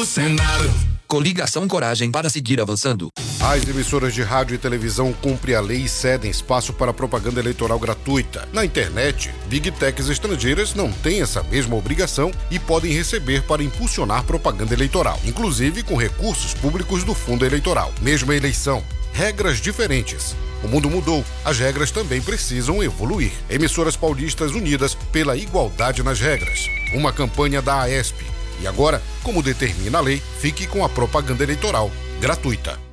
Senado. Coligação Coragem para seguir avançando. As emissoras de rádio e televisão cumprem a lei e cedem espaço para propaganda eleitoral gratuita. Na internet, Big Techs estrangeiras não têm essa mesma obrigação e podem receber para impulsionar propaganda eleitoral, inclusive com recursos públicos do fundo eleitoral. Mesma eleição, regras diferentes. O mundo mudou, as regras também precisam evoluir. Emissoras paulistas unidas pela igualdade nas regras. Uma campanha da AESP. E agora, como determina a lei, fique com a propaganda eleitoral gratuita.